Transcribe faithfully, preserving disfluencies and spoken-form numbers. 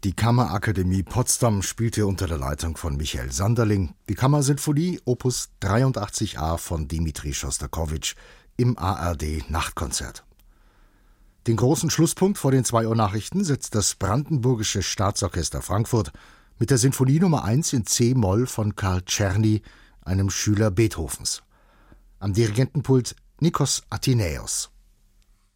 Die Kammerakademie Potsdam spielte unter der Leitung von Michael Sanderling die Kammersinfonie Opus dreiundachtzig a von Dimitri Schostakowitsch im A R D-Nachtkonzert. Den großen Schlusspunkt vor den zwei Uhr Nachrichten setzt das Brandenburgische Staatsorchester Frankfurt mit der Sinfonie Nummer eins in C-Moll von Karl Czerny, einem Schüler Beethovens. Am Dirigentenpult Nikos Athenäus.